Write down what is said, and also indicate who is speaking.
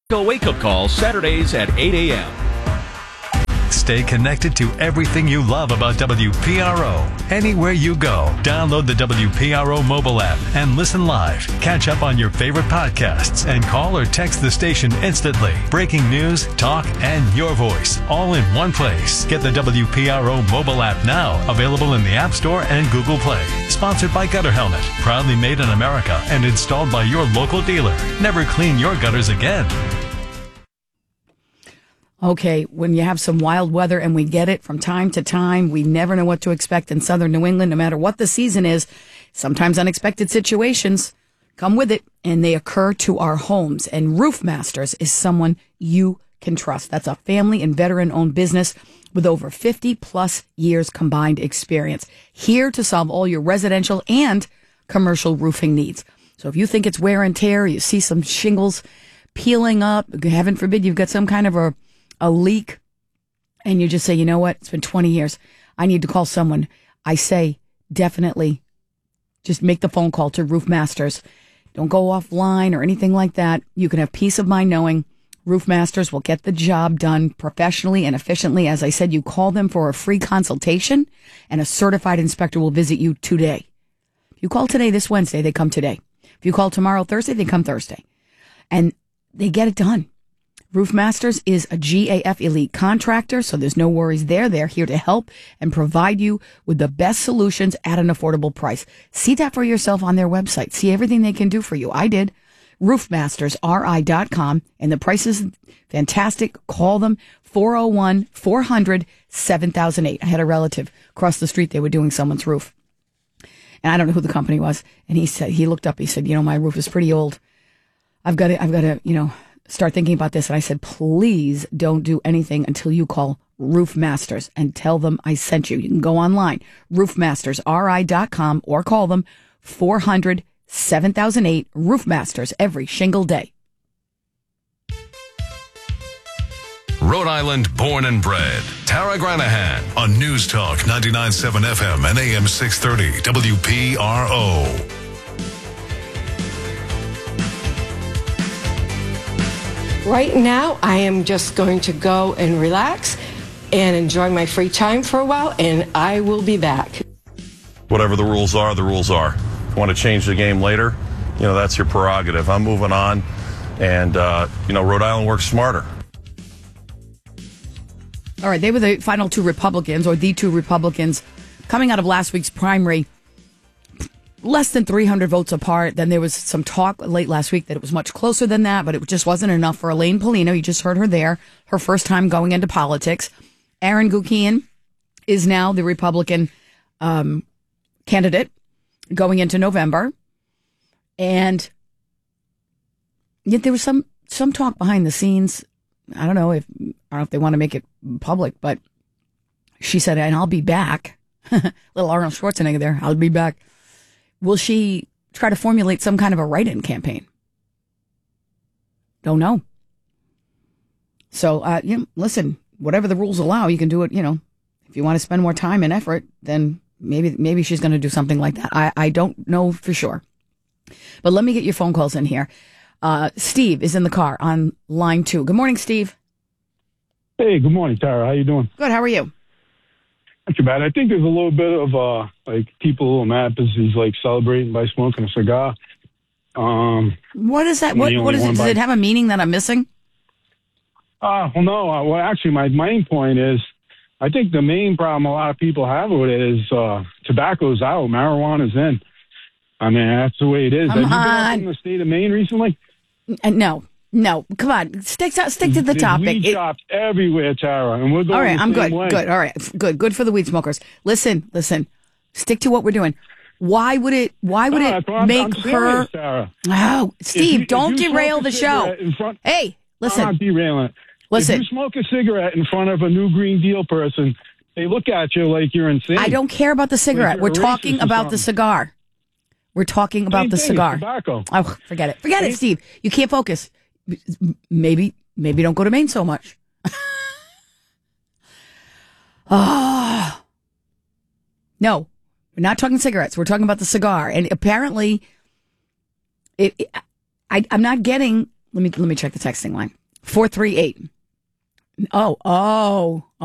Speaker 1: Wake-up call Saturdays at 8 a.m.
Speaker 2: Stay connected to everything you love about WPRO. Anywhere you go, download the WPRO mobile app and listen live. Catch up on your favorite podcasts and call or text the station instantly. Breaking news, talk, and your voice all in one place. Get the WPRO mobile app now, available in the App Store and Google Play. Sponsored by Gutter Helmet, proudly made in America and installed by your local dealer. Never clean your gutters again.
Speaker 3: Okay, when you have some wild weather, and we get it from time to time, we never know what to expect in southern New England, no matter what the season is. Sometimes unexpected situations come with it, and they occur to our homes. And Roof Masters is someone you can trust. That's a family and veteran-owned business with over 50-plus years combined experience. Here to solve all your residential and commercial roofing needs. So if you think it's wear and tear, you see some shingles peeling up, heaven forbid you've got some kind of a leak, and you just say, you know what, it's been 20 years. I need to call someone. I say, definitely just make the phone call to Roof Masters. Don't go offline or anything like that. You can have peace of mind knowing Roof Masters will get the job done professionally and efficiently. As I said, you call them for a free consultation, and a certified inspector will visit you today. If you call today, this Wednesday, they come today. If you call tomorrow, Thursday, they come Thursday. And they get it done. Roof Masters is a GAF Elite contractor, so there's no worries there. They're here to help and provide you with the best solutions at an affordable price. See that for yourself on their website. See everything they can do for you. I did. RoofMastersRI.com, and the price is fantastic. Call them 401-400-7008. I had a relative across the street. They were doing someone's roof, and I don't know who the company was. And he looked up. He said, my roof is pretty old. I've got to, start thinking about this. And I said, please don't do anything until you call Roof Masters and tell them I sent you. You can go online, roofmastersri.com, or call them 400-7008. Roof Masters, every shingle day.
Speaker 2: Rhode Island born and bred. Tara Granahan on News Talk 99.7 FM and AM 630 WPRO.
Speaker 4: Right now, I am just going to go and relax and enjoy my free time for a while, and I will be back.
Speaker 5: Whatever the rules are, the rules are. If you want to change the game later, that's your prerogative. I'm moving on, and, Rhode Island works smarter.
Speaker 3: All right, they were the final two Republicans, or the two Republicans, coming out of last week's primary. Less than 300 votes apart. Then there was some talk late last week that it was much closer than that, but it just wasn't enough for Elaine Paulino. You just heard her there, her first time going into politics. Aaron Guckian is now the Republican candidate going into November. And yet there was some talk behind the scenes. I don't know if they want to make it public, but she said, and I'll be back. Little Arnold Schwarzenegger there. I'll be back. Will she try to formulate some kind of a write-in campaign? Don't know. So, listen, whatever the rules allow, you can do it, if you want to spend more time and effort, then maybe she's going to do something like that. I don't know for sure. But let me get your phone calls in here. Steve is in the car on line 2. Good morning, Steve.
Speaker 6: Hey, good morning, Tara. How you doing?
Speaker 3: Good. How are you?
Speaker 6: Not too bad. I think there's a little bit of people a little mad because he's celebrating by smoking a cigar.
Speaker 3: What is that? What is it? Does it have a meaning that I'm missing?
Speaker 6: Well, no. Well, actually, my main point is, I think the main problem a lot of people have with it is tobacco's out, marijuana's in. I mean, that's the way it is. Have you been up in the state of Maine recently?
Speaker 3: No, come on. Stick to the topic.
Speaker 6: Weed shops everywhere, Tara, and we're going
Speaker 3: all right, I'm good.
Speaker 6: Way.
Speaker 3: Good. All right, good for the weed smokers. Listen. Stick to what we're doing. Why would it make her?
Speaker 6: Tara.
Speaker 3: Oh, Steve, don't derail the show. Hey, listen.
Speaker 6: I'm not derailing it.
Speaker 3: Listen.
Speaker 6: If you smoke a cigarette in front of a new Green Deal person, they look at you like you're insane.
Speaker 3: I don't care about the cigarette. We're talking about the cigar. We're talking about the cigar.
Speaker 6: Tobacco.
Speaker 3: Oh, forget it. Forget it, Steve. You can't focus. Maybe don't go to Maine so much. No, we're not talking cigarettes. We're talking about the cigar. And apparently, I'm not getting. Let me check the texting line. 438. Oh.